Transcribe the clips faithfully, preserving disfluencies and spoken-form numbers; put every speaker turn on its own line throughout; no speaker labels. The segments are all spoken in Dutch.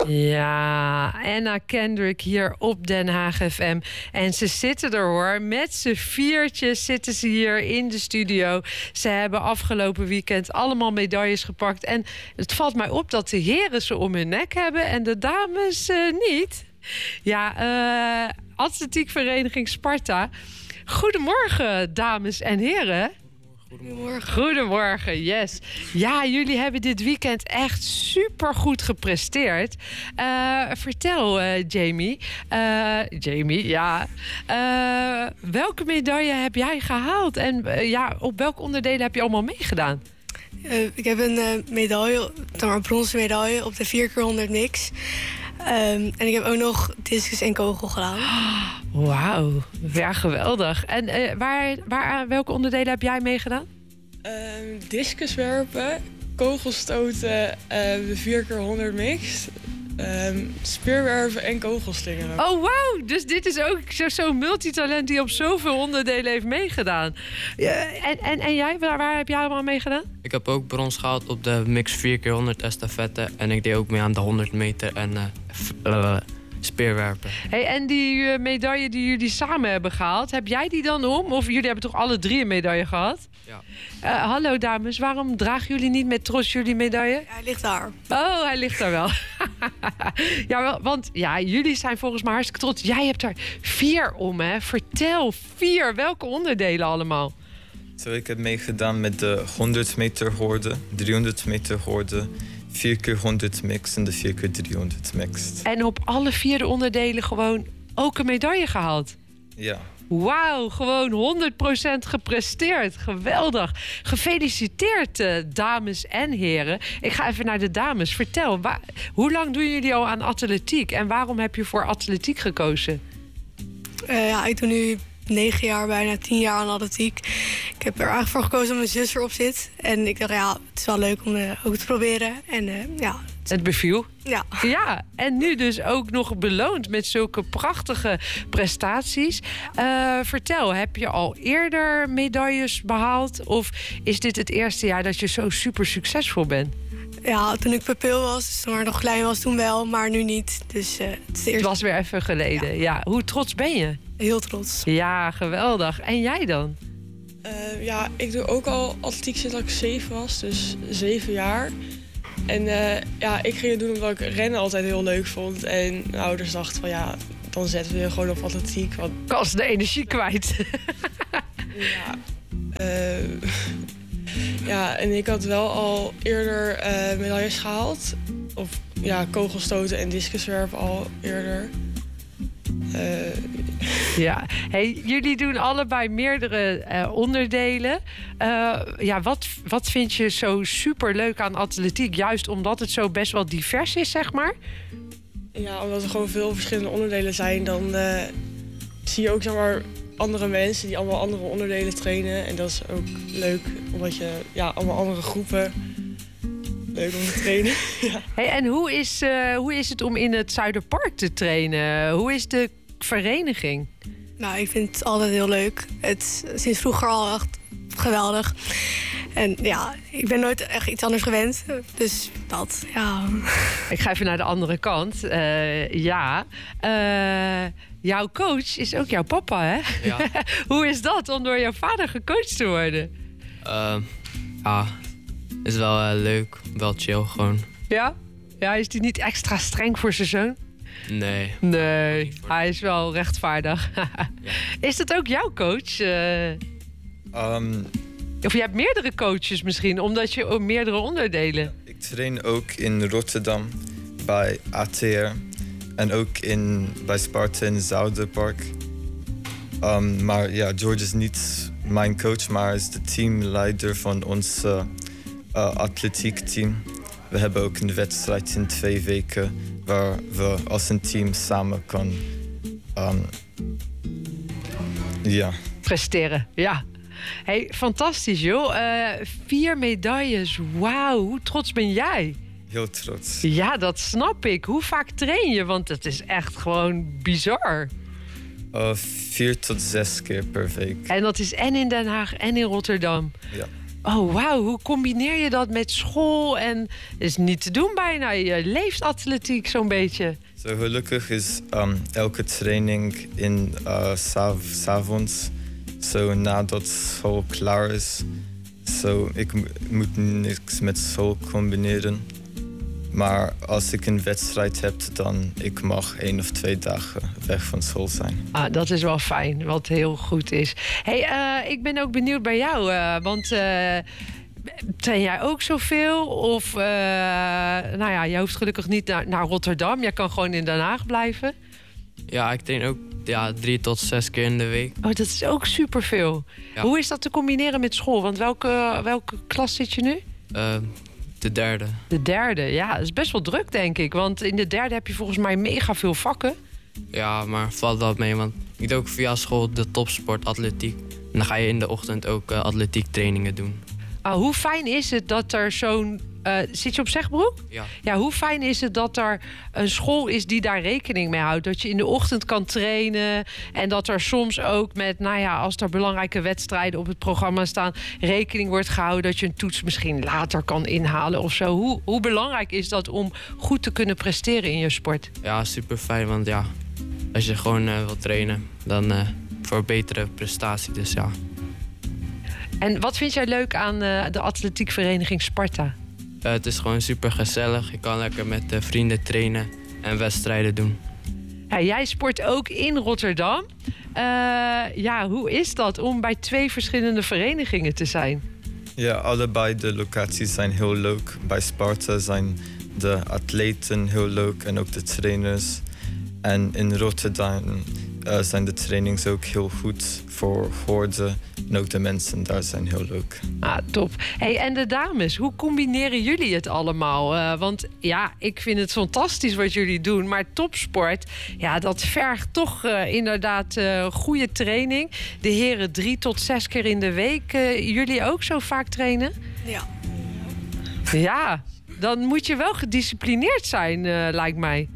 Ja, Anna Kendrick hier op Den Haag F M. En ze zitten er hoor. Met z'n viertjes zitten ze hier in de studio. Ze hebben afgelopen weekend allemaal medailles gepakt. En het valt mij op dat de heren ze om hun nek hebben en de dames uh, niet. Ja, uh, atletiekvereniging Sparta. Goedemorgen, dames en heren.
Goedemorgen.
Goedemorgen, yes. Ja, jullie hebben dit weekend echt supergoed gepresteerd. Uh, vertel, uh, Jamie. Uh, Jamie, ja. Uh, welke medaille heb jij gehaald? En uh, ja, op welke onderdelen heb je allemaal meegedaan?
Uh, ik heb een uh, medaille, een bronzen medaille op de vier keer honderd mix. Um, en ik heb ook nog discus en kogel gedaan.
Oh, wauw, ja, geweldig. En uh, waar, waar, welke onderdelen heb jij meegedaan?
Um, discus werpen, kogelstoten, uh, de vier keer honderd mixed, um, speerwerpen en kogelslingeren.
Oh, wauw. Dus dit is ook zo'n zo multitalent die op zoveel onderdelen heeft meegedaan. Ja, en, en, en jij, waar, waar heb jij allemaal meegedaan?
Ik heb ook brons gehaald op de mix vier keer honderd estafette. En ik deed ook mee aan de honderd meter en uh, f- uh, speerwerpen.
Hey, en die uh, medaille die jullie samen hebben gehaald, heb jij die dan om? Of jullie hebben toch alle drie een medaille gehad?
Ja.
Uh, hallo dames, waarom dragen jullie niet met trots jullie medaille?
Ja, hij ligt daar.
Oh, hij ligt daar wel. Ja, wel, want ja, jullie zijn volgens mij hartstikke trots. Jij hebt er vier om, hè? Vertel, vier. Welke onderdelen allemaal?
Zo, ik heb meegedaan met de honderd meter horde, driehonderd meter horde, vier keer honderd mix en de vier keer driehonderd mixed.
En op alle vier de onderdelen gewoon ook een medaille gehaald?
Ja.
Wauw, gewoon honderd procent gepresteerd. Geweldig. Gefeliciteerd, uh, dames en heren. Ik ga even naar de dames. Vertel, waar, hoe lang doen jullie al aan atletiek? En waarom heb je voor atletiek gekozen?
Uh, ja, ik doe nu negen jaar, bijna tien jaar aan atletiek. Ik heb er eigenlijk voor gekozen omdat mijn zus erop zit. En ik dacht, ja, het is wel leuk om uh, ook te proberen. En uh, ja...
Het beviel.
Ja.
Ja, en nu dus ook nog beloond met zulke prachtige prestaties. Uh, vertel, heb je al eerder medailles behaald? Of is dit het eerste jaar dat je zo super succesvol bent?
Ja, toen ik pupil was, toen ik nog klein was, toen wel, maar nu niet. Dus uh, het is de eerste...
Het was weer even geleden. Ja. Ja. Hoe trots ben je?
Heel trots.
Ja, geweldig. En jij dan?
Uh, ja, ik doe ook al atletiek sinds ik zeven was, dus zeven jaar. En uh, ja, ik ging het doen omdat ik rennen altijd heel leuk vond. En mijn ouders dachten van ja, dan zetten we je gewoon op atletiek. Want...
Kan ze de energie kwijt.
Ja, uh, ja, en ik had wel al eerder uh, medailles gehaald. Of ja, kogelstoten en discuswerpen al eerder. Uh,
Ja, hey, jullie doen allebei meerdere uh, onderdelen. Uh, ja, wat, wat vind je zo superleuk aan atletiek? Juist omdat het zo best wel divers is, zeg maar?
Ja, omdat er gewoon veel verschillende onderdelen zijn, dan uh, zie je ook zeg maar andere mensen die allemaal andere onderdelen trainen. En dat is ook leuk, omdat je ja, allemaal andere groepen. Leuk om te trainen. Ja.
Hey, en hoe is, uh, hoe is het om in het Zuiderpark te trainen? Hoe is de vereniging?
Nou, ik vind het altijd heel leuk. Het is sinds vroeger al echt geweldig. En ja, ik ben nooit echt iets anders gewend. Dus dat, ja.
Ik ga even naar de andere kant. Uh, ja, uh, jouw coach is ook jouw papa, hè?
Ja.
Hoe is dat om door jouw vader gecoacht te worden?
Uh, ja, is wel uh, leuk. Wel chill gewoon.
Ja? Ja, is die niet extra streng voor zijn zoon?
Nee.
Nee, hij is wel rechtvaardig. Ja. Is dat ook jouw coach? Uh...
Um,
of je hebt meerdere coaches misschien, omdat je ook meerdere onderdelen...
Ik train ook in Rotterdam bij A T R en ook in, bij Sparta in Zuiderpark. Um, maar ja, George is niet mijn coach, maar is de teamleider van ons uh, uh, atletiekteam. We hebben ook een wedstrijd in twee weken waar we als een team samen kan um, ja.
presteren. Ja. Hey, fantastisch joh. Uh, vier medailles. Wauw, hoe trots ben jij?
Heel trots.
Ja, dat snap ik. Hoe vaak train je? Want het is echt gewoon bizar.
Uh, vier tot zes keer per week.
En dat is en in Den Haag en in Rotterdam.
Ja.
Oh, wauw. Hoe combineer je dat met school? En het is niet te doen bijna. Je leeft atletiek zo'n beetje.
Zo gelukkig is um, elke training in uh, sav- 's avonds. Zo nadat school klaar is. Zo ik m- moet niks met school combineren. Maar als ik een wedstrijd heb, dan ik mag één of twee dagen weg van school zijn.
Ah, dat is wel fijn, wat heel goed is. Hey, uh, ik ben ook benieuwd bij jou, uh, want uh, train jij ook zoveel? Of, uh, nou ja, je hoeft gelukkig niet naar, naar Rotterdam. Jij kan gewoon in Den Haag blijven.
Ja, ik train ook ja, drie tot zes keer in de week.
Oh, dat is ook superveel.
Ja.
Hoe is dat te combineren met school? Want welke, welke klas zit je nu?
Uh, de derde.
De derde, ja. Dat is best wel druk, denk ik. Want in de derde heb je volgens mij mega veel vakken.
Ja, maar valt wel mee, want ik doe ook via school de topsport atletiek. En dan ga je in de ochtend ook uh, atletiek trainingen doen.
Ah, hoe fijn is het dat er zo'n... Uh, zit je op Zegbroek?
Ja.
Ja, hoe fijn is het dat er een school is die daar rekening mee houdt? Dat je in de ochtend kan trainen en dat er soms ook met, nou ja, als er belangrijke wedstrijden op het programma staan, rekening wordt gehouden dat je een toets misschien later kan inhalen of zo. Hoe, hoe belangrijk is dat om goed te kunnen presteren in je sport?
Ja, super fijn, want ja, als je gewoon uh, wilt trainen, dan uh, voor betere prestatie, dus ja.
En wat vind jij leuk aan uh, de atletiekvereniging Sparta?
Uh, het is gewoon super gezellig. Je kan lekker met uh, vrienden trainen en wedstrijden doen.
Ja, jij sport ook in Rotterdam. Uh, ja, hoe is dat om bij twee verschillende verenigingen te zijn?
Ja, allebei de locaties zijn heel leuk. Bij Sparta zijn de atleten heel leuk en ook de trainers. En in Rotterdam uh, zijn de trainings ook heel goed voor Goorden. En ook de mensen daar zijn heel leuk.
Ah, top. Hey, en de dames, hoe combineren jullie het allemaal? Uh, want ja, ik vind het fantastisch wat jullie doen. Maar topsport, ja, dat vergt toch uh, inderdaad uh, goede training. De heren drie tot zes keer in de week. Uh, jullie ook zo vaak trainen?
Ja.
Ja, dan moet je wel gedisciplineerd zijn, uh, lijkt mij.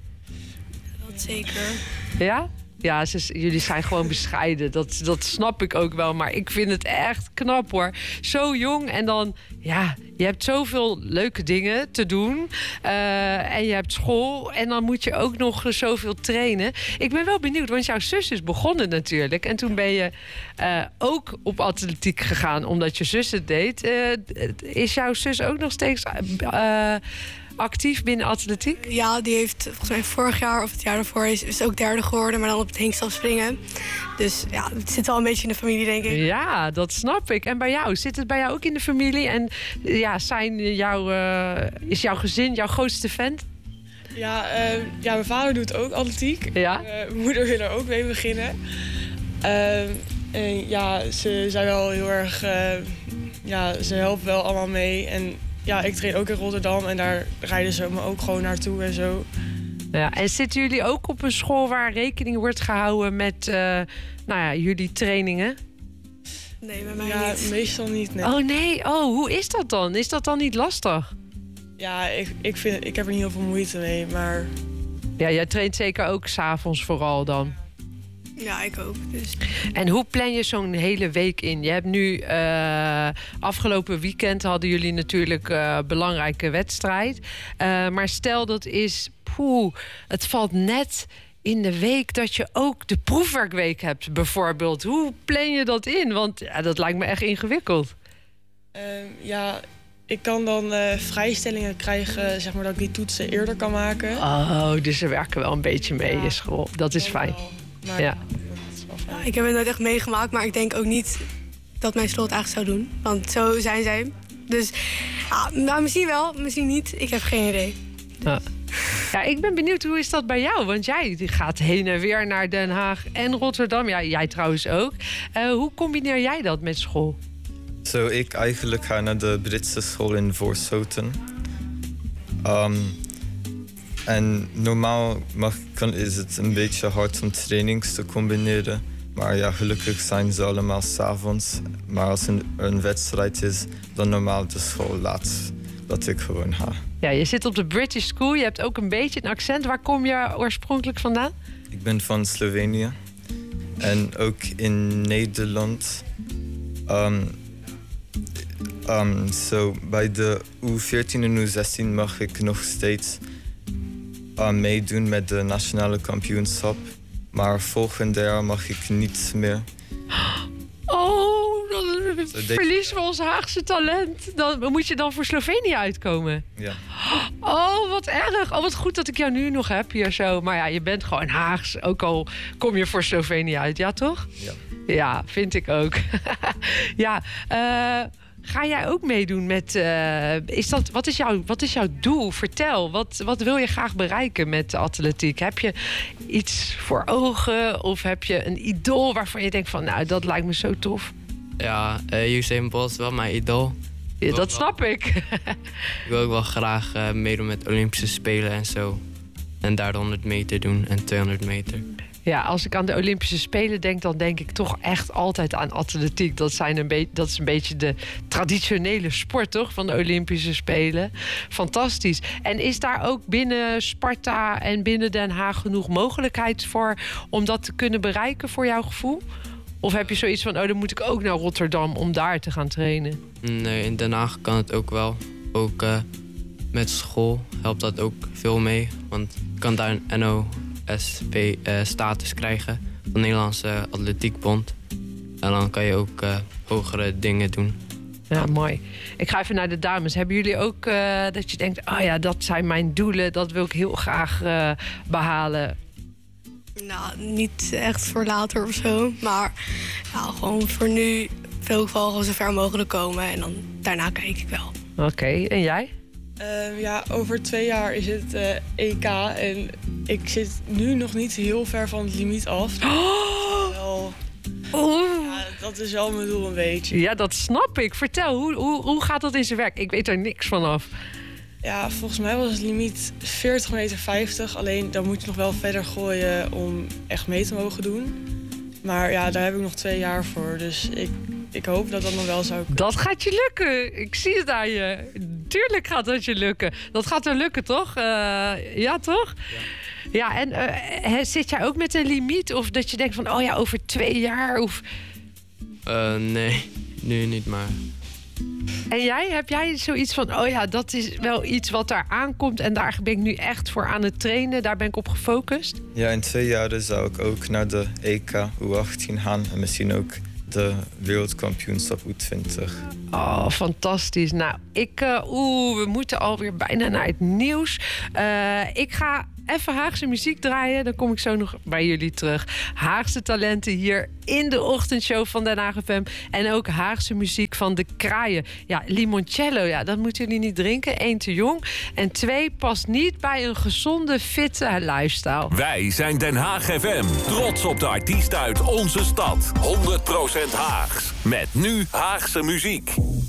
Dat zeker.
Ja? Ja, ze, jullie zijn gewoon bescheiden. Dat, dat snap ik ook wel. Maar ik vind het echt knap, hoor. Zo jong en dan... Ja, je hebt zoveel leuke dingen te doen. Uh, en je hebt school. En dan moet je ook nog zoveel trainen. Ik ben wel benieuwd, want jouw zus is begonnen natuurlijk. En toen ben je uh, ook op atletiek gegaan, omdat je zus het deed. Uh, is jouw zus ook nog steeds... Uh, actief binnen atletiek?
Ja, die heeft volgens mij vorig jaar of het jaar daarvoor is, is ook derde geworden, maar dan op het hinkstafspringen. Dus ja, het zit wel een beetje in de familie, denk ik.
Ja, dat snap ik. En bij jou? Zit het bij jou ook in de familie? En ja, zijn jouw, uh, is jouw gezin jouw grootste fan?
Ja, uh, ja, mijn vader doet ook atletiek.
Ja?
Uh, mijn moeder wil er ook mee beginnen. Uh, en ja, ze zijn wel heel erg... Uh, ja, ze helpen wel allemaal mee. En ja, ik train ook in Rotterdam en daar rijden ze me ook gewoon naartoe en zo.
Ja, en zitten jullie ook op een school waar rekening wordt gehouden met uh, nou ja, jullie trainingen?
Nee, bij mij
ja,
niet.
meestal niet. Nee.
Oh nee, oh, hoe is dat dan? Is dat dan niet lastig?
Ja, ik, ik, vind, ik heb er niet heel veel moeite mee, maar...
Ja, jij traint zeker ook 's avonds vooral dan.
Ja, ik ook. Dus.
En hoe plan je zo'n hele week in? Je hebt nu uh, afgelopen weekend hadden jullie natuurlijk uh, belangrijke wedstrijd. Uh, maar stel dat is, poeh, het valt net in de week dat je ook de proefwerkweek hebt bijvoorbeeld. Hoe plan je dat in? Want ja, dat lijkt me echt ingewikkeld.
Uh, ja, ik kan dan uh, vrijstellingen krijgen, zeg maar, dat ik die toetsen eerder kan maken.
Oh, dus ze werken wel een beetje mee
ja,
in school. Dat is fijn.
Wel. Maar
ja.
dat is wel fijn.
Ja, ik heb het nooit echt meegemaakt, maar ik denk ook niet dat mijn school het eigenlijk zou doen. Want zo zijn zij. Dus ja, nou, misschien wel, misschien niet. Ik heb geen idee.
Ja. Ja, ik ben benieuwd, hoe is dat bij jou? Want jij gaat heen en weer naar Den Haag en Rotterdam. Ja, jij trouwens ook. Uh, hoe combineer jij dat met school?
Zo, ik eigenlijk ga naar de Britse school in Voorschoten. Um, en normaal mag, kan, is het een beetje hard om trainings te combineren. Maar ja, gelukkig zijn ze allemaal 's avonds. Maar als een, een wedstrijd is, dan normaal de school laat dat ik gewoon ga.
Ja, je zit op de British School. Je hebt ook een beetje een accent. Waar kom je oorspronkelijk vandaan?
Ik ben van Slovenië. En ook in Nederland... Um, Um, so, bij de U veertien en U zestien mag ik nog steeds uh, meedoen met de nationale kampioenschap. Maar volgend jaar mag ik niet meer.
Oh, dan verliezen we ons Haagse talent. Dan moet je dan voor Slovenië uitkomen.
Ja.
Oh, wat erg. Oh, wat goed dat ik jou nu nog heb hier zo. Maar ja, je bent gewoon Haags. Ook al kom je voor Slovenië uit. Ja, toch?
Ja.
Ja, vind ik ook. Ja, uh, ga jij ook meedoen met... Uh, is dat, wat, is jouw, wat is jouw doel? Vertel, wat, wat wil je graag bereiken met de atletiek? Heb je iets voor ogen? Of heb je een idool waarvan je denkt van... nou, dat lijkt me zo tof?
Ja, uh, Usain Bolt is wel mijn idool.
Ja, dat snap ik.
Ik wil ook wel graag uh, meedoen met Olympische Spelen en zo. En daar de honderd meter doen en tweehonderd meter.
Ja, als ik aan de Olympische Spelen denk... dan denk ik toch echt altijd aan atletiek. Dat, zijn een be- dat is een beetje de traditionele sport, toch? Van de Olympische Spelen. Fantastisch. En is daar ook binnen Sparta en binnen Den Haag... genoeg mogelijkheid voor om dat te kunnen bereiken voor jouw gevoel? Of heb je zoiets van, oh, dan moet ik ook naar Rotterdam... om daar te gaan trainen?
Nee, in Den Haag kan het ook wel. Ook uh, met school helpt dat ook veel mee. Want je kan daar een N O S P-status uh, krijgen van de Nederlandse Atletiekbond. En dan kan je ook uh, hogere dingen doen.
Ja, mooi. Ik ga even naar de dames. Hebben jullie ook uh, dat je denkt... oh ja, dat zijn mijn doelen, dat wil ik heel graag uh, behalen?
Nou, niet echt voor later of zo. Maar ja, gewoon voor nu wil ik wel gewoon zo ver mogelijk komen. En dan daarna kijk ik wel.
Oké, okay. En jij?
Uh, ja, over twee jaar is het uh, E K. En ik zit nu nog niet heel ver van het limiet af.
Oh!
Wel,
oh.
Ja, dat is wel mijn doel een beetje.
Ja, dat snap ik. Vertel, hoe, hoe, hoe gaat dat in zijn werk? Ik weet er niks van af.
Ja, volgens mij was het limiet veertig meter vijftig. Alleen dan moet je nog wel verder gooien om echt mee te mogen doen. Maar ja, daar heb ik nog twee jaar voor. Dus ik, ik hoop dat dat nog wel zou kunnen.
Dat gaat je lukken. Ik zie het aan je. Tuurlijk gaat dat je lukken. Dat gaat er lukken, toch? Uh, ja, toch? Ja, ja en uh, zit jij ook met een limiet? Of dat je denkt van, oh ja, over twee jaar? Of...
Uh, nee, nu niet maar.
En jij, heb jij zoiets van, oh ja, dat is wel iets wat daar aankomt... en daar ben ik nu echt voor aan het trainen, daar ben ik op gefocust?
Ja, in twee jaar zou ik ook naar de E K U achttien gaan... en misschien ook de wereldkampioenschap U twintig.
Oh, fantastisch. Nou, ik, uh, oeh, we moeten alweer bijna naar het nieuws. Uh, ik ga even Haagse muziek draaien. Dan kom ik zo nog bij jullie terug. Haagse talenten hier in de ochtendshow van Den Haag F M. En ook Haagse muziek van de Kraaien. Ja, limoncello, ja, dat moeten jullie niet drinken. Eén, te jong. En twee, past niet bij een gezonde, fitte lifestyle.
Wij zijn Den Haag F M. Trots op de artiest uit onze stad. honderd procent Haags. Met nu Haagse muziek.